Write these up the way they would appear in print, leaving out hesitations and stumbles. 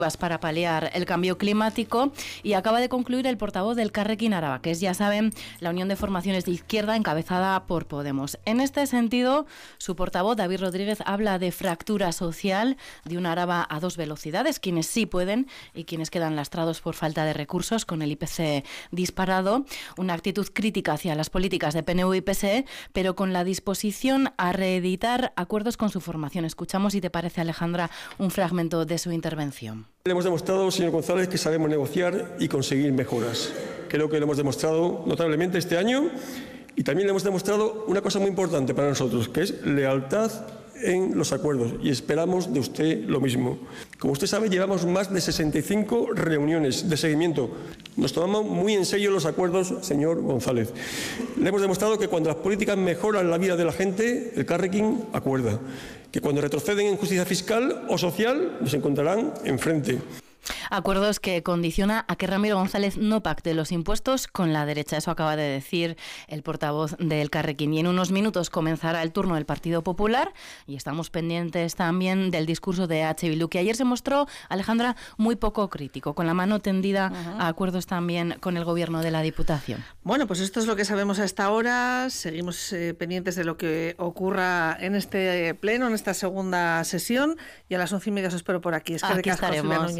para paliar el cambio climático, y acaba de concluir el portavoz del Carrequín Araba, que es, ya saben, la unión de formaciones de izquierda encabezada por Podemos. En este sentido, su portavoz, David Rodríguez, habla de fractura social, de una Araba a dos velocidades, quienes sí pueden y quienes quedan lastrados por falta de recursos, con el IPC disparado, una actitud crítica hacia las políticas de PNV y PSE, pero con la disposición a reeditar acuerdos con su formación. Escuchamos, si te parece, Alejandra, un fragmento de su intervención. Le hemos demostrado, señor González, que sabemos negociar y conseguir mejoras. Creo que lo hemos demostrado notablemente este año, y también le hemos demostrado una cosa muy importante para nosotros, que es lealtad en los acuerdos, y esperamos de usted lo mismo. Como usted sabe, llevamos más de 65 reuniones de seguimiento. Nos tomamos muy en serio los acuerdos, señor González. Le hemos demostrado que cuando las políticas mejoran la vida de la gente, el Carrequín acuerda. Que cuando retroceden en justicia fiscal o social, nos encontrarán enfrente. Acuerdos que condiciona a que Ramiro González no pacte los impuestos con la derecha. Eso acaba de decir el portavoz del Carrequín. Y en unos minutos comenzará el turno del Partido Popular, y estamos pendientes también del discurso de H. Bildu, que ayer se mostró, Alejandra, muy poco crítico, con la mano tendida a acuerdos también con el Gobierno de la Diputación. Bueno, pues esto es lo que sabemos a esta hora. Seguimos pendientes de lo que ocurra en este pleno, en esta segunda sesión, y a las 11:30 os espero por aquí. Es que aquí estaremos.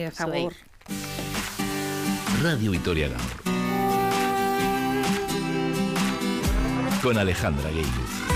Radio Vitoria Gaur con Alejandra Geiluz.